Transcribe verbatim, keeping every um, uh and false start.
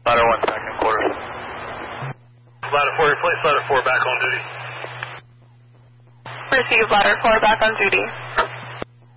Ladder one, second quarters. Ladder four, replace ladder four back on duty. Receive ladder four back on duty.